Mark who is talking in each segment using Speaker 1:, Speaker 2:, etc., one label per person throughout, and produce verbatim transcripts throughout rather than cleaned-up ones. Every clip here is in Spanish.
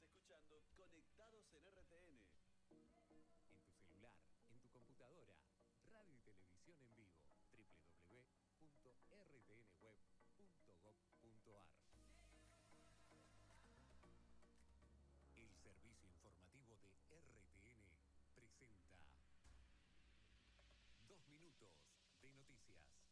Speaker 1: escuchando Conectados en R T N.
Speaker 2: En tu celular, en tu computadora, radio y televisión en vivo, doble u doble u doble u punto r t n web punto gob punto a r. El servicio informativo de R T N presenta Dos Minutos de Noticias.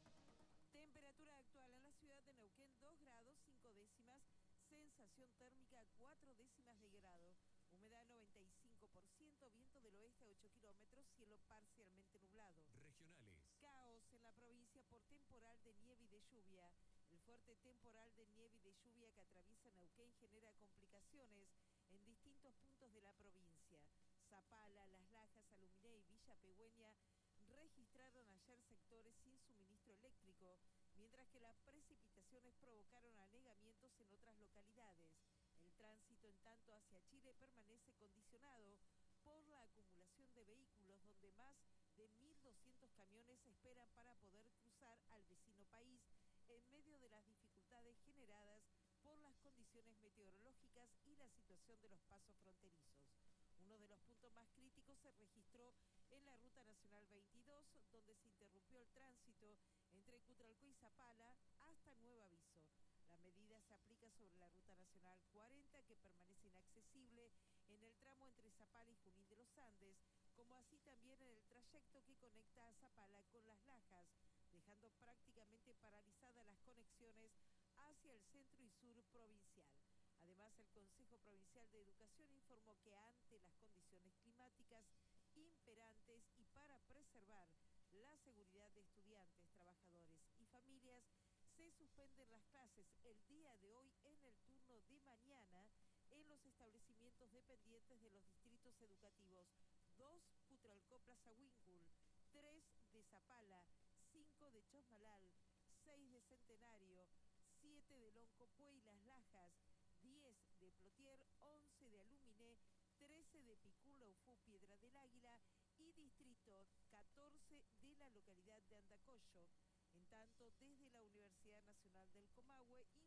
Speaker 3: Temperatura actual en la ciudad de Neuquén, dos grados cinco décimas, sensación térmica cuatro décimas de grado, humedad noventa y cinco por ciento, viento del oeste a ocho kilómetros, cielo parcialmente nublado.
Speaker 2: Regionales.
Speaker 3: Caos en la provincia por temporal de nieve y de lluvia. El fuerte temporal de nieve y de lluvia que atraviesa Neuquén genera complicaciones en distintos puntos de la provincia. Zapala, Las Lajas, Aluminé y Villa Pegüeña registraron ayer sectores sin suministro eléctrico, mientras que las precipitaciones provocaron anegamientos en otras localidades. El tránsito, en tanto, hacia Chile permanece condicionado por la acumulación de vehículos, donde más de mil doscientos camiones esperan para poder cruzar al vecino país en medio de las dificultades generadas por las condiciones meteorológicas y la situación de los pasos fronterizos. Uno de los puntos más críticos se registró en la Ruta Nacional veintidós, donde se interrumpió el tránsito entre Cutralcó y Zapala hasta nuevo aviso. La medida se aplica sobre la Ruta Nacional cuarenta, que permanece inaccesible en el tramo entre Zapala y Junín de los Andes, como así también en el trayecto que conecta a Zapala con Las Lajas, dejando prácticamente paralizadas las conexiones hacia el centro y sur provincial. Además, el Consejo Provincial de Educación informó que ante las condiciones climáticas imperantes y para preservar la seguridad de estudiantes, trabajadores y familias, se suspenden las clases el día de hoy en el turno de mañana en los establecimientos dependientes de los distritos educativos dos Cutralcó Plaza Wincul, tres de Zapala, cinco de Chosmalal, seis de Centenario, siete de Loncopué y Las Lajas, diez de Plotier, once de Aluminé, trece de Picún, Ufú, Piedra del Águila y distrito catorce de la localidad de Andacollo. En tanto, desde la Universidad Nacional del Comahue